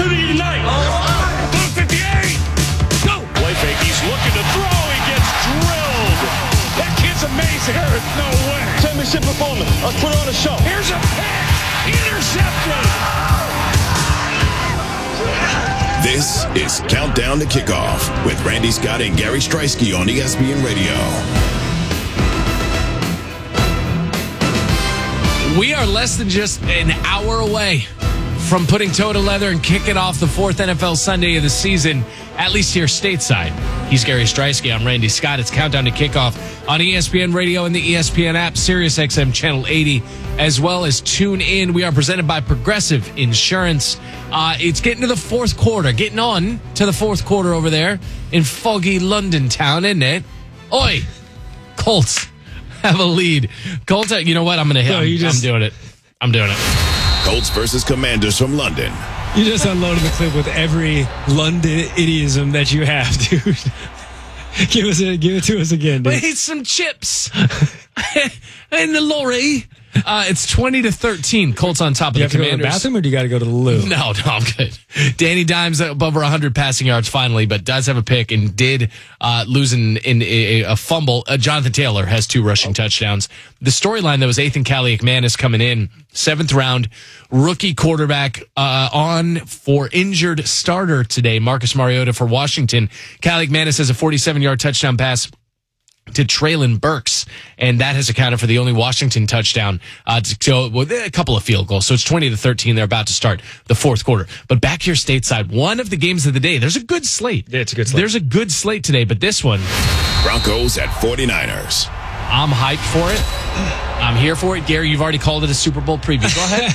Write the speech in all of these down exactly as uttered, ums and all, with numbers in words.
to you tonight. one fifty-eight. Go. Play fake. He's looking to throw. He gets drilled. That kid's amazing. There is no way. Championship performance. Let's put on a show. Here's a pick. Intercepted. This is Countdown to Kickoff with Randy Scott and Gary Streisky on E S P N Radio. We are less than just an hour away from putting toe to leather and kicking off the fourth N F L Sunday of the season, at least here stateside. He's Gary Streisky. I'm Randy Scott. It's Countdown to Kickoff on E S P N Radio and the E S P N app, Sirius X M Channel eighty, as well as Tune In. We are presented by Progressive Insurance. Uh, it's getting to the fourth quarter, getting on to the fourth quarter over there in foggy London town, isn't it? Oi, Colts have a lead. Colts, you know what? I'm going to hit. No, I'm, just, I'm doing it. I'm doing it. Colts versus Commanders from London. You just unloaded the clip with every London idiom that you have, dude. give us a, give it to us again, dude. We need some chips in the lorry. Uh, it's twenty to thirteen. Colts on top of do you the have Commanders. To go to the bathroom, or do you got to go to the loo? No, no, I'm good. Danny Dimes above one hundred passing yards finally, but does have a pick and did uh, lose in, in a, a fumble. Uh, Jonathan Taylor has two rushing touchdowns. The storyline, though, was Ethan Kaliakmanis coming in, seventh round, rookie quarterback uh, on for injured starter today, Marcus Mariota for Washington. Kaliakmanis has a forty-seven-yard touchdown pass to Traylon Burks, and that has accounted for the only Washington touchdown uh, to go with a couple of field goals. So it's twenty to thirteen. They're about to start the fourth quarter. But back here stateside, one of the games of the day. There's a good slate. Yeah, it's a good slate. There's a good slate today, but this one, Broncos at forty-niners. I'm hyped for it. I'm here for it. Gary, you've already called it a Super Bowl preview. Go ahead.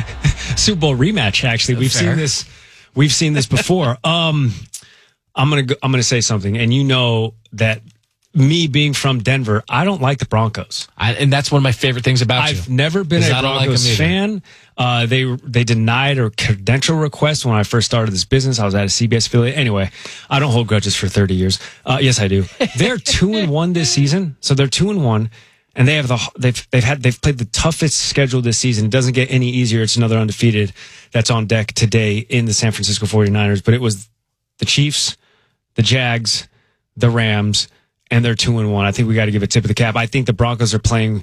Super Bowl rematch. Actually, we've Fair. seen this. We've seen this before. um, I'm gonna go, I'm gonna say something, and you know that. Me being from Denver, I don't like the Broncos. I, and that's one of my favorite things about I've you. I've never been a Broncos like fan. Uh, they they denied a credential request when I first started this business. I was at a C B S affiliate. Anyway, I don't hold grudges for thirty years. Uh, yes, I do. They're two and one this season, so they're two and one, and they have the they've they've had they've played the toughest schedule this season. It doesn't get any easier. It's another undefeated that's on deck today in the San Francisco forty-niners. But it was the Chiefs, the Jags, the Rams. And they're two and one. I think we got to give a tip of the cap. I think the Broncos are playing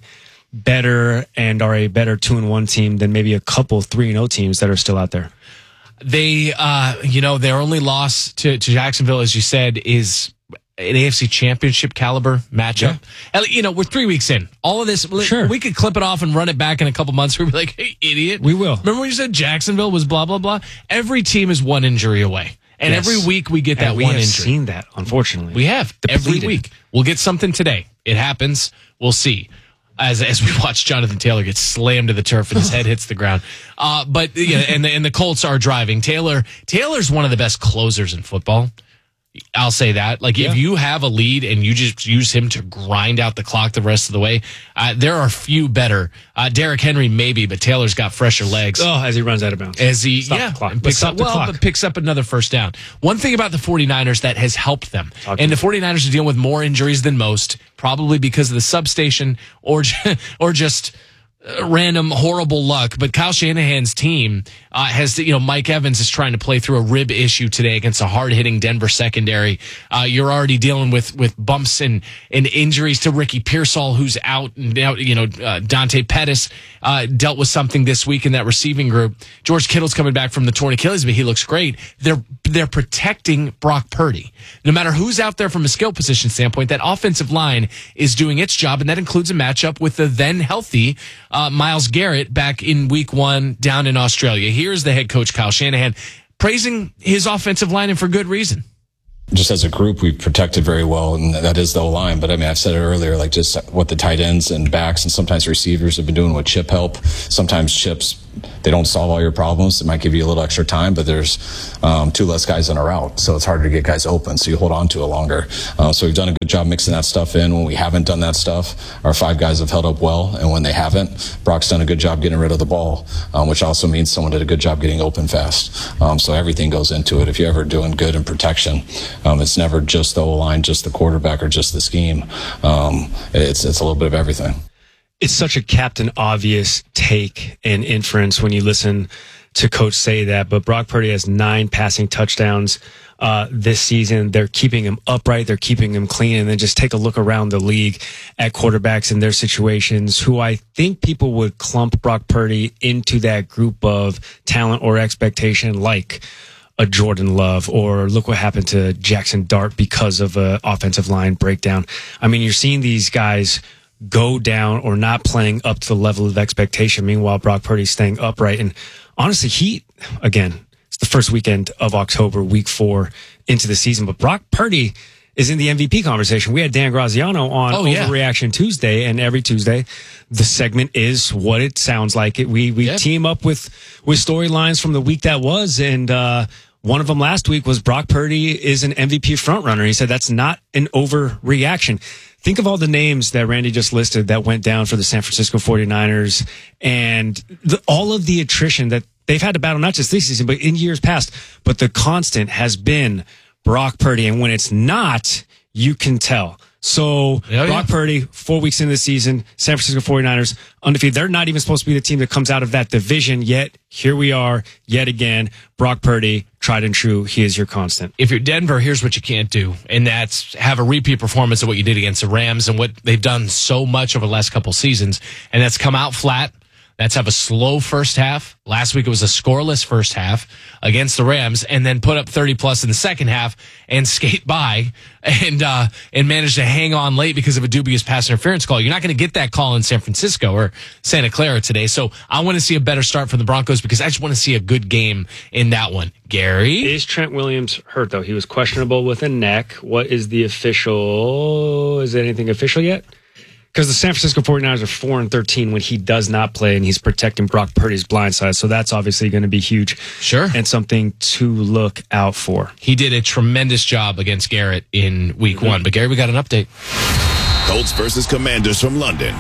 better and are a better two and one team than maybe a couple three and zero teams that are still out there. They, uh, you know, their only loss to, to Jacksonville, as you said, is an A F C Championship caliber matchup. Yeah. You know, we're three weeks in. All of this, sure. We could clip it off and run it back in a couple months. We'd be like, "Hey, idiot!" We will. Remember when you said Jacksonville was blah blah blah? Every team is one injury away. And yes. every week we get that and we one have injury. Seen that, unfortunately. We have Depleted. every week. We'll get something today. It happens. We'll see. As as we watch Jonathan Taylor get slammed to the turf and his head hits the ground. Uh, but yeah, and the, and the Colts are driving. Taylor Taylor's one of the best closers in football. I'll say that. Like, yeah. If you have a lead and you just use him to grind out the clock the rest of the way, uh, there are few better. Uh, Derrick Henry, maybe, but Taylor's got fresher legs. Oh, as he runs out of bounds. As he, stop yeah, the clock. Picks stop up, the well, clock. but picks up another first down. One thing about the forty-niners that has helped them, Talk and me. the forty-niners are dealing with more injuries than most, probably because of the substation or, or just uh, random horrible luck. But Kyle Shanahan's team uh, has, you know, Mike Evans is trying to play through a rib issue today against a hard-hitting Denver secondary. Uh, you're already dealing with with bumps and, and injuries to Ricky Pearsall, who's out. And now, you know, uh, Dante Pettis uh, dealt with something this week in that receiving group. George Kittle's coming back from the torn Achilles, but he looks great. They're they're protecting Brock Purdy. No matter who's out there from a skill position standpoint, that offensive line is doing its job, and that includes a matchup with the then healthy uh, Myles Garrett back in week one down in Australia. Here's the head coach, Kyle Shanahan, praising his offensive line, and for good reason. Just as a group, we've protected very well, and that is the O-line. But I mean, I've said it earlier, like just what the tight ends and backs and sometimes receivers have been doing with chip help. Sometimes chips, they don't solve all your problems. It might give you a little extra time, but there's um, two less guys on a route, so it's harder to get guys open, so you hold on to it longer. Uh, so we've done a good job mixing that stuff in. When we haven't done that stuff, our five guys have held up well, and when they haven't, Brock's done a good job getting rid of the ball, um, which also means someone did a good job getting open fast. Um, so everything goes into it. If you're ever doing good in protection, um, it's never just the O-line, just the quarterback, or just the scheme. Um, it's it's a little bit of everything. It's such a Captain Obvious take and inference when you listen to coach say that, but Brock Purdy has nine passing touchdowns uh, this season. They're keeping him upright. They're keeping him clean. And then just take a look around the league at quarterbacks and their situations, who I think people would clump Brock Purdy into that group of talent or expectation, like a Jordan Love, or look what happened to Jackson Dart because of an offensive line breakdown. I mean, you're seeing these guys go down or not playing up to the level of expectation. Meanwhile, Brock Purdy's staying upright. And honestly, he, again, it's the first weekend of October, week four into the season, but Brock Purdy is in the M V P conversation. We had Dan Graziano on oh, yeah. Overreaction Tuesday, and every Tuesday, the segment is what it sounds like. It We we yep. team up with, with storylines from the week that was, and uh, one of them last week was Brock Purdy is an M V P frontrunner. He said that's not an overreaction. Think of all the names that Randy just listed that went down for the San Francisco forty-niners, and the, all of the attrition that they've had to battle, not just this season, but in years past. But the constant has been Brock Purdy, and when it's not, you can tell. So yeah, Brock yeah. Purdy, four weeks into the season, San Francisco forty-niners, undefeated. They're not even supposed to be the team that comes out of that division, yet here we are, yet again. Brock Purdy, tried and true, he is your constant. If you're Denver, here's what you can't do, and that's have a repeat performance of what you did against the Rams and what they've done so much over the last couple seasons, and that's come out flat. That's have a slow first half. Last week it was a scoreless first half against the Rams, and then put up thirty plus in the second half and skate by and uh, and manage to hang on late because of a dubious pass interference call. You're not going to get that call in San Francisco or Santa Clara today. So I want to see a better start from the Broncos because I just want to see a good game in that one. Gary? Is Trent Williams hurt, though? He was questionable with a neck. What is the official? Is anything official yet? Because the San Francisco forty-niners are four and thirteen when he does not play, and he's protecting Brock Purdy's blind side. So that's obviously going to be huge. Sure. And something to look out for. He did a tremendous job against Garrett in week mm-hmm. one. But, Gary, we got an update. Colts versus Commanders from London.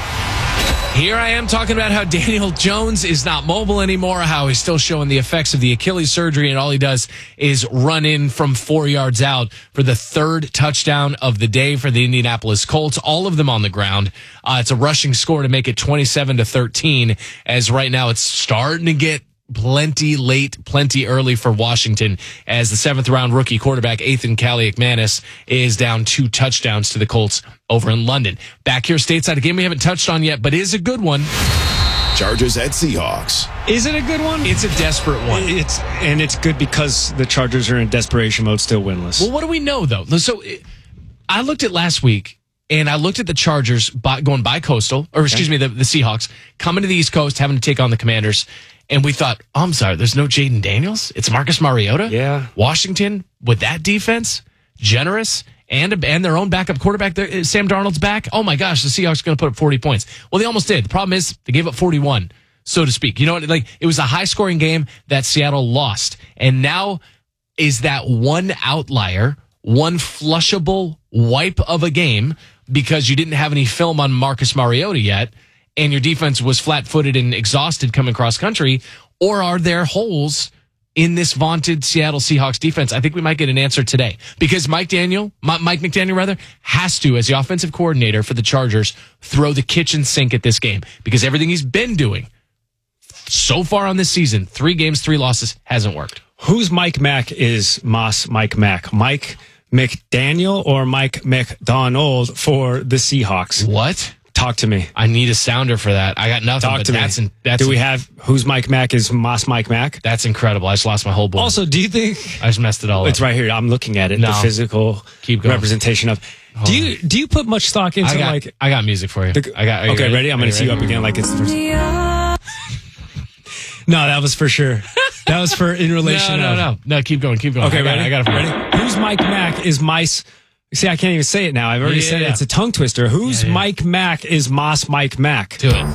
Here I am talking about how Daniel Jones is not mobile anymore, how he's still showing the effects of the Achilles surgery, and all he does is run in from four yards out for the third touchdown of the day for the Indianapolis Colts, all of them on the ground. Uh, it's a rushing score to make it twenty-seven to thirteen, as right now it's starting to get plenty late, plenty early for Washington as the seventh round rookie quarterback Ethan Kaliakmanis is down two touchdowns to the Colts over in London. Back here stateside, a game we haven't touched on yet, but is a good one. Chargers at Seahawks. Is it a good one? It's a desperate one. It's and it's good because the Chargers are in desperation mode, still winless. Well, what do we know though? So I looked at last week. And I looked at the Chargers by, going by Coastal, or excuse okay. me, the, the Seahawks, coming to the East Coast, having to take on the Commanders. And we thought, oh, I'm sorry, there's no Jaden Daniels? It's Marcus Mariota? Yeah. Washington, with that defense, generous, and and their own backup quarterback, Sam Darnold's back. Oh, my gosh, the Seahawks are going to put up forty points. Well, they almost did. The problem is they gave up forty-one, so to speak. You know what? Like, it was a high-scoring game that Seattle lost. And now is that one outlier, one flushable wipe of a game, because you didn't have any film on Marcus Mariota yet, and your defense was flat-footed and exhausted coming cross-country, or are there holes in this vaunted Seattle Seahawks defense? I think we might get an answer today, because Mike Daniel, Mike McDaniel rather, has to, as the offensive coordinator for the Chargers, throw the kitchen sink at this game, because everything he's been doing so far on this season, three games, three losses, hasn't worked. Who's Mike Mack is Moss Mike Mack? Mike McDaniel or Mike McDonald for the Seahawks? What? Talk to me. I need a sounder for that. I got nothing. Talk but to that's me. In, that's do we have who's Mike Mack is Moss Mike Mack? That's incredible. I just lost my whole board. Also, do you think I just messed it all it's up? It's right here. I'm looking at it. No. The physical Keep going. representation of. Hold do you on. do you put much stock into I got, like? I got music for you. The, I got. Okay, ready? ready? I'm going to see you up again like it's the first. No, that was for sure. That was for in relation. No, no, of, no, no. Keep going. Keep going. Okay, I got, ready? I got it. Ready? Who's Mike Mack is Mice? See, I can't even say it now. I've already yeah, said yeah. it. It's a tongue twister. Who's yeah, yeah. Mike Mack is Moss Mike Mack? Do it.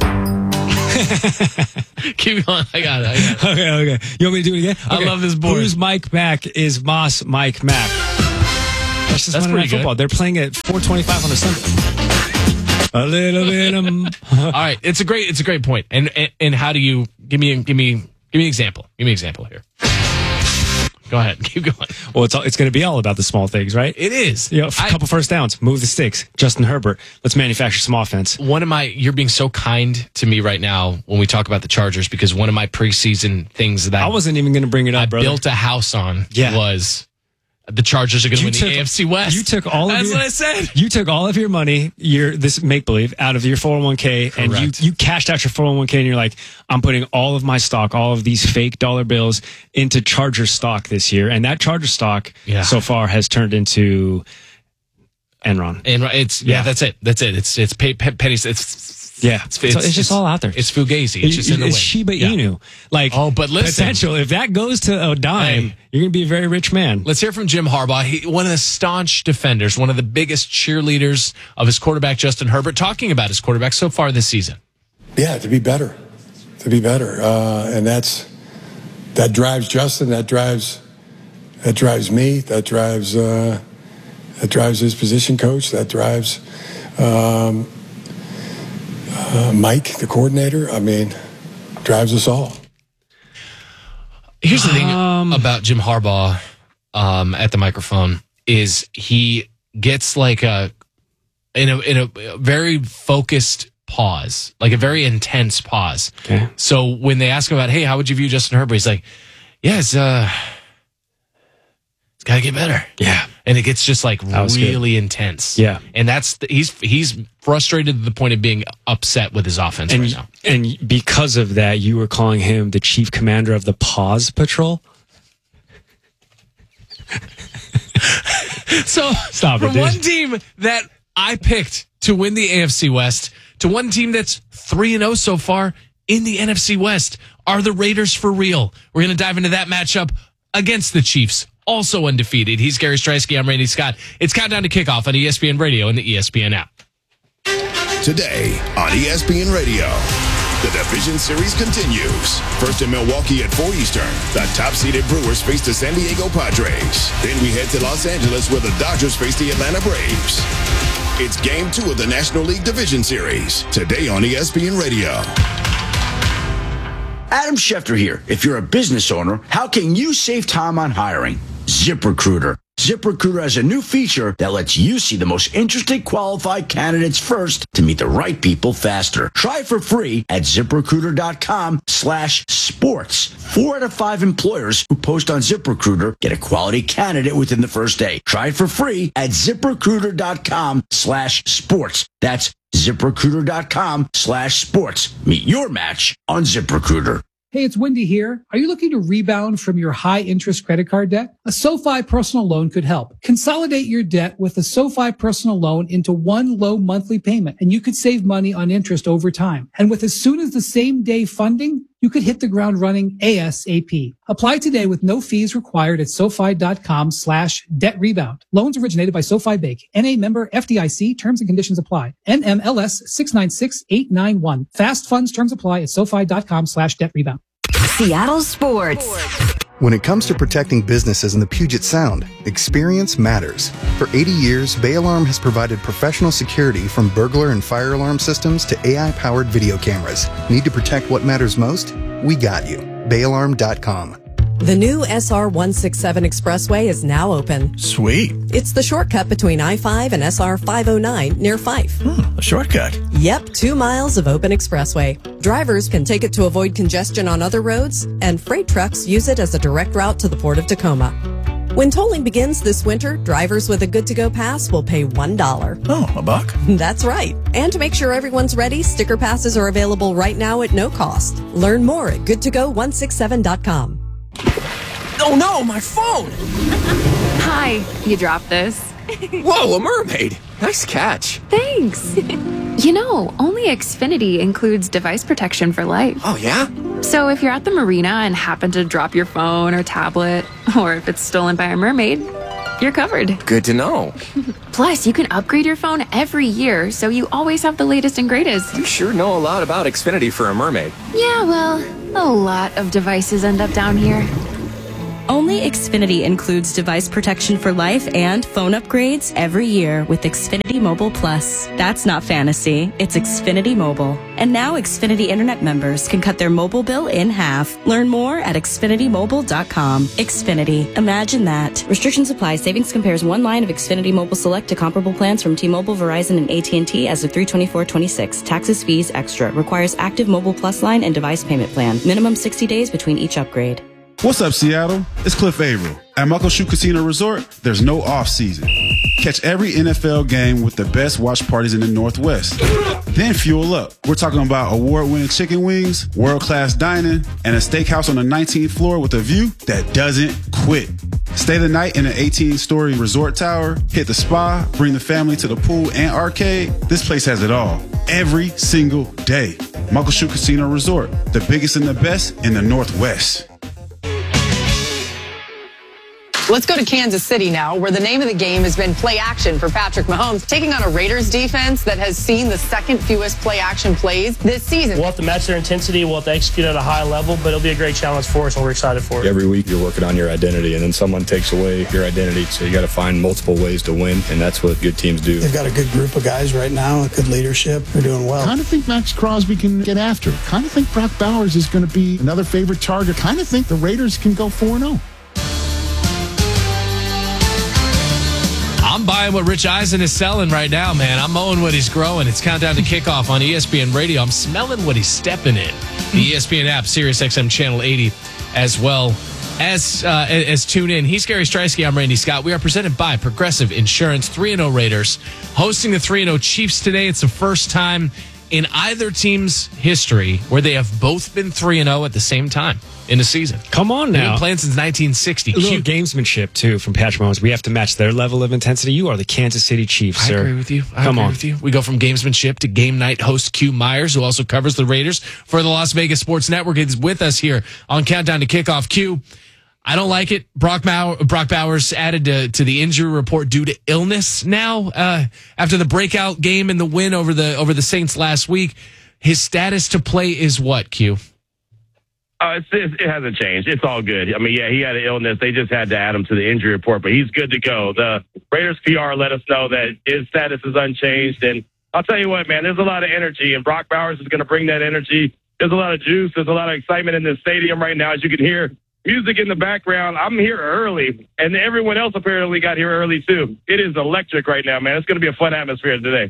Keep going. I got it. I got it. Okay, okay. You want me to do it again? Okay. I love this board. Who's Mike Mack is Moss Mike Mack? That's just That's pretty good. Football. They're playing at four twenty-five on a Sunday. A little bit of... All right, it's a great, it's a great point. And, and and how do you give me give me give me an example? Give me an example here. Go ahead. Keep going. Well, it's all, it's going to be all about the small things, right? It is. You know, a couple first downs, move the sticks. Justin Herbert, let's manufacture some offense. One of my, you're being so kind to me right now when we talk about the Chargers, because one of my preseason things that I wasn't even going to bring it up, I brother. built a house on Yeah. was the Chargers are going to win took, the A F C West. You took all of That's your, what I said. You took all of your money, your this make believe, out of your four oh one k, and you Correct. you cashed out your four oh one k, and you're like, I'm putting all of my stock, all of these fake dollar bills, into Charger stock this year, and that Charger stock Yeah. so far has turned into Enron. And it's yeah, Yeah. that's it. That's it. It's it's pay, pay, pennies. It's Yeah, it's, it's, it's just all out there. It's fugazi. It's just in the it's wind. Shiba Yeah. Inu. Like, Oh, but listen. potential. If that goes to a dime, Hey. you're going to be a very rich man. Let's hear from Jim Harbaugh. He, one of the staunch defenders, one of the biggest cheerleaders of his quarterback, Justin Herbert, talking about his quarterback so far this season. Yeah, to be better, to be better, uh, and that's that drives Justin. That drives that drives me. That drives uh, that drives his position coach. That drives um, uh, Mike, the coordinator. I mean, drives us all. Here's the thing Um, about Jim Harbaugh um, at the microphone is he gets like a in a in a very focused pause, like a very intense pause. Okay. So when they ask him about, hey, how would you view Justin Herbert? He's like, yeah, it's uh, it's got to get better. Yeah. And it gets just like was really good. intense. Yeah. And that's the, he's he's frustrated to the point of being upset with his offense And, right now. and because of that, you were calling him the chief commander of the Pause Patrol? So Stop it, from dude. one team that I picked to win the A F C West to one team that's three and oh so far in the N F C West, are the Raiders for real? We're going to dive into that matchup against the Chiefs, also undefeated. He's Gary Streisky. I'm Randy Scott. It's Countdown to Kickoff on E S P N Radio and the E S P N app. Today on E S P N Radio, the Division Series continues. First in Milwaukee at four Eastern, the top-seeded Brewers face the San Diego Padres. Then we head to Los Angeles where the Dodgers face the Atlanta Braves. It's Game two of the National League Division Series, today on E S P N Radio. Adam Schefter here. If you're a business owner, how can you save time on hiring? ZipRecruiter. ZipRecruiter has a new feature that lets you see the most interesting qualified candidates first to meet the right people faster. Try it for free at ZipRecruiter.com slash sports. Four out of five employers who post on ZipRecruiter get a quality candidate within the first day. Try it for free at ZipRecruiter.com slash sports. That's ZipRecruiter.com slash sports. Meet your match on ZipRecruiter. Hey, it's Wendy here. Are you looking to rebound from your high-interest credit card debt? A SoFi personal loan could help. Consolidate your debt with a SoFi personal loan into one low monthly payment, and you could save money on interest over time. And with as soon as the same day funding, you could hit the ground running ASAP. Apply today with no fees required at SoFi.com slash debt rebound. Loans originated by SoFi Bank. N A member F D I C. Terms and conditions apply. N M L S six nine six eight nine one. Fast funds terms apply at SoFi.com slash debt rebound. Seattle Sports. When it comes to protecting businesses in the Puget Sound, experience matters. For eighty years, Bay Alarm has provided professional security from burglar and fire alarm systems to A I-powered video cameras. Need to protect what matters most? We got you. Bay Alarm dot com. The new S R one sixty-seven Expressway is now open. Sweet. It's the shortcut between I five and S R five oh nine near Fife. Hmm, a shortcut. Yep, two miles of open expressway. Drivers can take it to avoid congestion on other roads, and freight trucks use it as a direct route to the Port of Tacoma. When tolling begins this winter, drivers with a good-to-go pass will pay one dollar. Oh, a buck? That's right. And to make sure everyone's ready, sticker passes are available right now at no cost. Learn more at good to go one sixty-seven dot com. Oh no, my phone! Hi, you dropped this. Whoa, a mermaid! Nice catch. Thanks. You know, only Xfinity includes device protection for life. Oh, yeah? So if you're at the marina and happen to drop your phone or tablet, or if it's stolen by a mermaid, you're covered. Good to know. Plus, you can upgrade your phone every year, so you always have the latest and greatest. You sure know a lot about Xfinity for a mermaid. Yeah, well, a lot of devices end up down here. Only Xfinity includes device protection for life and phone upgrades every year with Xfinity Mobile Plus. That's not fantasy, it's Xfinity Mobile. And now Xfinity Internet members can cut their mobile bill in half. Learn more at Xfinity Mobile dot com. Xfinity. Imagine that. Restrictions apply. Savings compares one line of Xfinity Mobile Select to comparable plans from T-Mobile, Verizon, and A T and T as of three twenty-four twenty-six. Taxes, fees, extra. Requires active Mobile Plus line and device payment plan. Minimum sixty days between each upgrade. What's up, Seattle? It's Cliff Averill. At Muckleshoot Casino Resort, there's no off-season. Catch every N F L game with the best watch parties in the Northwest. Then fuel up. We're talking about award-winning chicken wings, world-class dining, and a steakhouse on the nineteenth floor with a view that doesn't quit. Stay the night in an eighteen-story resort tower, hit the spa, bring the family to the pool and arcade. This place has it all. Every single day. Muckleshoot Casino Resort, the biggest and the best in the Northwest. Let's go to Kansas City now, where the name of the game has been play action for Patrick Mahomes, taking on a Raiders defense that has seen the second fewest play action plays this season. We'll have to match their intensity. We'll have to execute at a high level, but it'll be a great challenge for us, and we're excited for it. Every week you're working on your identity, and then someone takes away your identity. So you got to find multiple ways to win, and that's what good teams do. They've got a good group of guys right now, good leadership. They're doing well. Kind of think Max Crosby can get after it. Kind of think Brock Bowers is going to be another favorite target. Kind of think the Raiders can go four and oh. I'm buying what Rich Eisen is selling right now, man. I'm mowing what he's growing. It's countdown to kickoff on E S P N Radio. I'm smelling what he's stepping in. The E S P N app, Sirius X M Channel eighty, as well as uh, as tune in. He's Gary Streisky. I'm Randy Scott. We are presented by Progressive Insurance. three and oh Raiders hosting the three and oh Chiefs today. It's the first time in either team's history where they have both been three and oh at the same time in a season. Come on now. They've been playing since nineteen sixty. A little gamesmanship, too, from Patrick Mahomes. We have to match their level of intensity. You are the Kansas City Chiefs, I sir. I agree with you. I Come agree on. with you. We go from gamesmanship to game night host Q Myers, who also covers the Raiders for the Las Vegas Sports Network, is with us here on Countdown to Kickoff. Q, I don't like it. Brock, Bow- Brock Bowers added to, to the injury report due to illness now uh, after the breakout game and the win over the over the Saints last week. His status to play is what, Q? Uh, it's, it's, it hasn't changed. It's all good. I mean, yeah, he had an illness. They just had to add him to the injury report, but he's good to go. The Raiders P R let us know that his status is unchanged. And I'll tell you what, man, there's a lot of energy, and Brock Bowers is going to bring that energy. There's a lot of juice. There's a lot of excitement in this stadium right now. As you can hear music in the background, I'm here early, and everyone else apparently got here early too. It is electric right now, man. It's going to be a fun atmosphere today.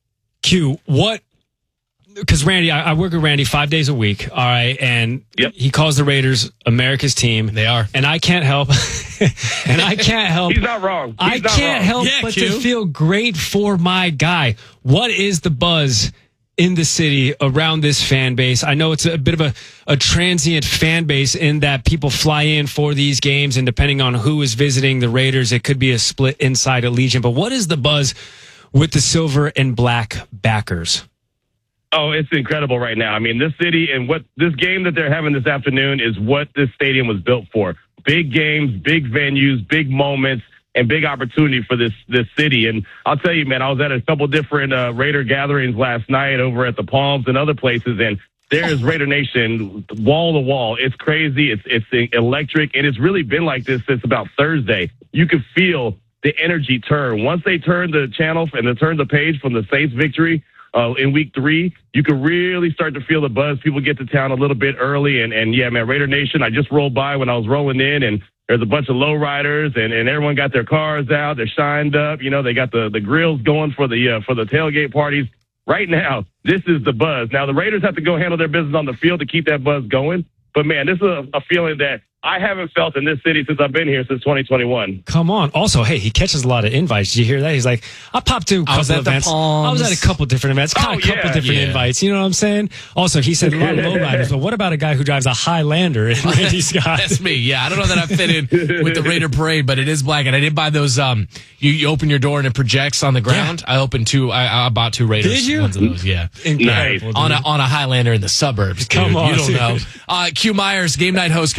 Q, what? Because Randy, I, I work with Randy five days a week, all right, and yep. he calls the Raiders America's team. They are. And I can't help, and I can't help. He's not wrong. He's I not can't wrong. help Yeah, but Q. to feel great for my guy. What is the buzz in the city around this fan base? I know it's a bit of a, a transient fan base in that people fly in for these games, and depending on who is visiting the Raiders, it could be a split inside Allegiant. But what is the buzz with the silver and black backers? Oh, it's incredible right now. I mean, this city and what this game that they're having this afternoon is what this stadium was built for. Big games, big venues, big moments, and big opportunity for this this city. And I'll tell you, man, I was at a couple different uh, Raider gatherings last night over at the Palms and other places, and there is Raider Nation wall to wall. It's crazy. It's it's electric, and it's really been like this since about Thursday. You could feel the energy turn. Once they turned the channel and they turned the page from the Saints victory Uh, in week three, you could really start to feel the buzz. People get to town a little bit early. And, and yeah, man, Raider Nation, I just rolled by when I was rolling in, and there's a bunch of lowriders, and, and everyone got their cars out. They're shined up. You know, they got the, the grills going for the uh, for the tailgate parties. Right now, this is the buzz. Now, the Raiders have to go handle their business on the field to keep that buzz going. But, man, this is a, a feeling that I haven't felt in this city since I've been here since twenty twenty-one. Come on. Also, hey, he catches a lot of invites. Did you hear that? He's like, I popped to a couple I was at of the events. Palms. I was at a couple different events. Caught Oh, a couple yeah. different Yeah. invites. You know what I'm saying? Also, he said a lot of lowriders, but what about a guy who drives a Highlander in Randy Scott? That's me. Yeah, I don't know that I fit in with the Raider parade, but it is black, and I did buy those. Um, you, you open your door and it projects on the ground. Yeah. I opened two. I, I bought two Raiders. Did you? Ones of those. Yeah, Incredible, on a on a Highlander in the suburbs. Dude. Come on, you don't dude. know. Uh, Q Myers, game night host, covering the Raiders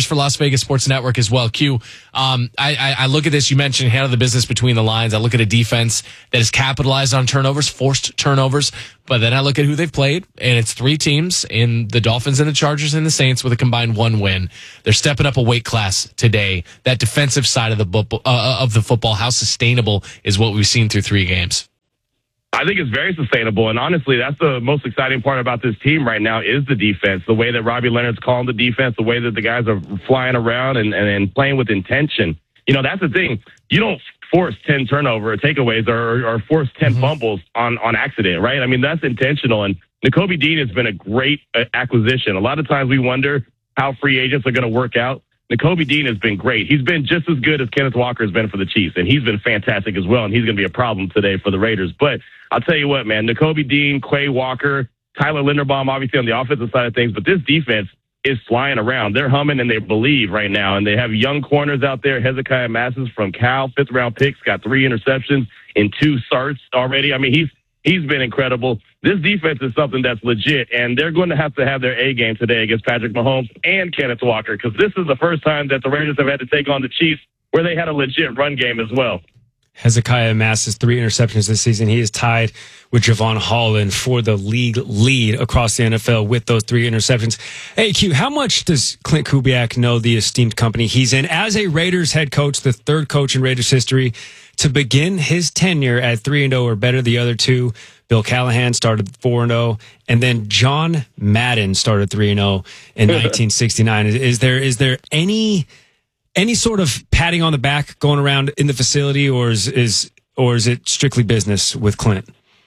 Reporters for Las Vegas Sports Network as well. Q, um, I, I, I look at this. You mentioned handle the business between the lines. I look at a defense that has capitalized on turnovers, forced turnovers. But then I look at who they've played, and it's three teams in the Dolphins and the Chargers and the Saints with a combined one win. They're stepping up a weight class today. That defensive side of the football, uh, of the football, how sustainable is what we've seen through three games? I think it's very sustainable, and honestly, that's the most exciting part about this team right now is the defense, the way that Robbie Leonard's calling the defense, the way that the guys are flying around and, and, and playing with intention. You know, that's the thing. You don't force ten turnover takeaways or, or force ten mm-hmm. fumbles on, on accident, right? I mean, that's intentional, and Nakobe Dean has been a great uh, acquisition. A lot of times we wonder how free agents are going to work out. Nakobe Dean has been great. He's been just as good as Kenneth Walker has been for the Chiefs, and he's been fantastic as well, and he's going to be a problem today for the Raiders. But I'll tell you what, man, Nakobe Dean, Quay Walker, Tyler Linderbaum, obviously on the offensive side of things, but this defense is flying around. They're humming and they believe right now, and they have young corners out there. Hezekiah Masses from Cal, fifth-round picks, got three interceptions in two starts already. I mean, he's he's been incredible. This defense is something that's legit, and they're going to have to have their A game today against Patrick Mahomes and Kenneth Walker, because this is the first time that the Raiders have had to take on the Chiefs where they had a legit run game as well. Hezekiah Masses, three interceptions this season. He is tied with Javon Holland for the league lead across the N F L with those three interceptions. Hey, Q, how much does Clint Kubiak know the esteemed company he's in as a Raiders head coach, the third coach in Raiders history to begin his tenure at three and oh or better? The other two, Bill Callahan started four and oh, and then John Madden started three and oh in nineteen sixty-nine. Is there is there any any sort of patting on the back going around in the facility, or is is or is it strictly business with Clint?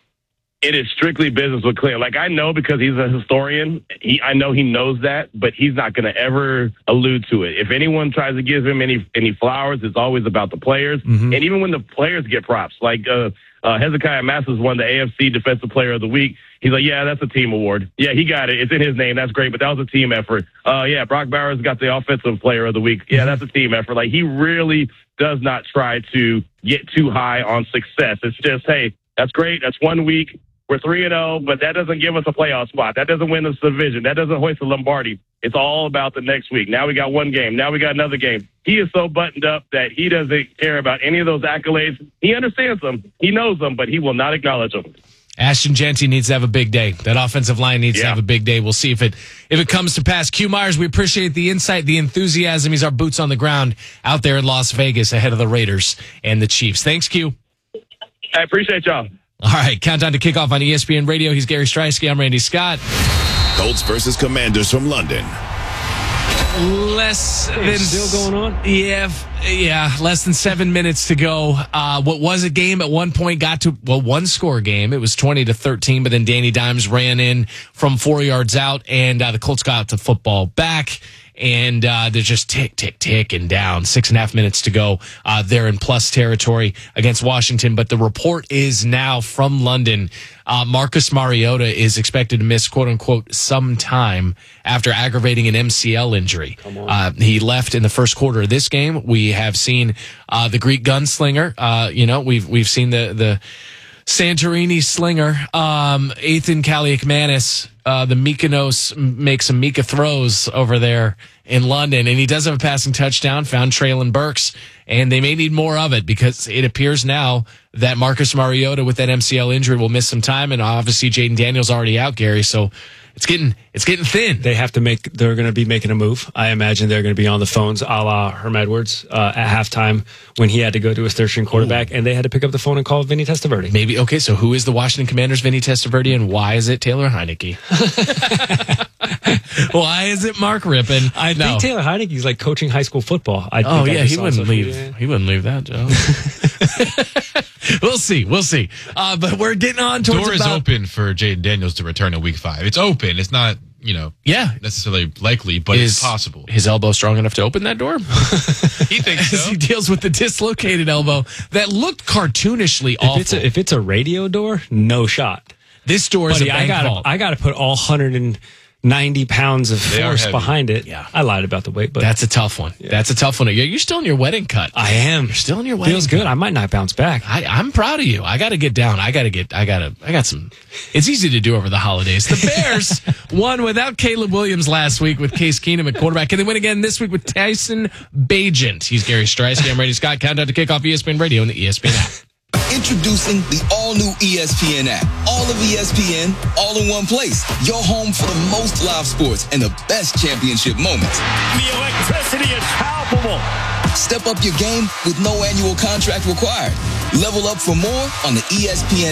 It is strictly business with Clint. Like, I know because he's a historian. He, I know he knows that, but he's not going to ever allude to it. If anyone tries to give him any any flowers, it's always about the players. Mm-hmm. And even when the players get props, like uh, uh, Hezekiah Masses won the A F C Defensive Player of the Week. He's like, yeah, that's a team award. Yeah, he got it. It's in his name. That's great, but that was a team effort. Uh, yeah, Brock Bowers got the Offensive Player of the Week. Yeah, that's a team effort. Like, he really does not try to get too high on success. It's just, hey, that's great. That's one week. We're three and oh, but that doesn't give us a playoff spot. That doesn't win us the division. That doesn't hoist the Lombardi. It's all about the next week. Now we got one game. Now we got another game. He is so buttoned up that he doesn't care about any of those accolades. He understands them. He knows them, but he will not acknowledge them. Ashton Jeanty needs to have a big day. That offensive line needs yeah. to have a big day. We'll see if it if it comes to pass. Q Myers, we appreciate the insight, the enthusiasm. He's our boots on the ground out there in Las Vegas ahead of the Raiders and the Chiefs. Thanks, Q. I appreciate y'all. All right, countdown to kickoff on E S P N Radio. He's Gary Streisky. I'm Randy Scott. Colts versus Commanders from London. Less hey, than still going on. Yeah, yeah. Less than seven minutes to go. Uh, what was a game at one point got to well one score game. It was twenty to thirteen, but then Danny Dimes ran in from four yards out, and uh, the Colts got the football back. And uh, they're just tick, tick, ticking down. Six and a half minutes to go. Uh, they're in plus territory against Washington. But the report is now from London. Uh, Marcus Mariota is expected to miss, quote unquote, some time after aggravating an M C L injury. Uh, he left in the first quarter of this game. We have seen uh, the Greek gunslinger. Uh, you know, we've we've seen the the Santorini slinger, um, Ethan Kaliakmanis. Uh, the Mykonos makes some Mika throws over there in London, and he does have a passing touchdown, found Treylon Burks, and they may need more of it because it appears now that Marcus Mariota with that M C L injury will miss some time, and obviously Jaden Daniels already out, Gary, so it's getting it's getting thin. They have to make. They're going to be making a move. I imagine they're going to be on the phones, a la Herm Edwards uh, at halftime when he had to go to his third string quarterback, Ooh. and they had to pick up the phone and call Vinny Testaverde. Maybe okay. So who is the Washington Commanders' Vinny Testaverde, and why is it Taylor Heineke? Why is it Mark Rippon? I no. think Taylor Heineke's like coaching high school football. I oh think yeah, I he wouldn't leave. Media. He wouldn't leave that, Joe. We'll see. We'll see. Uh, but we're getting on towards door is about... open for Jaden Daniels to return in week five. It's open. It's not, you know, yeah, necessarily likely, but is it's possible. His elbow strong enough to open that door? He thinks so. As he deals with the dislocated elbow that looked cartoonishly if awful. It's a, if it's a radio door, no shot. This door is Buddy, a bank I gotta, vault. I got to put all one hundred ninety pounds of They are force heavy. behind it. Yeah. I lied about the weight, but That's a tough one. That's a tough one. Yeah, you're still in your wedding cut. I am. You're still in your wedding Feels cut. good. I might not bounce back. I, I'm proud of you. I got to get down. I got to get, I got to, I got some, it's easy to do over the holidays. The Bears won without Caleb Williams last week with Case Keenum at quarterback. Can they win again this week with Tyson Bagent? He's Gary Streisky. I'm Randy Scott. Countdown to kick off E S P N Radio and the E S P N app. Introducing the all-new E S P N app. All of E S P N, all in one place. Your home for the most live sports and the best championship moments. The electricity is palpable. Step up your game with no annual contract required. Level up for more on the E S P N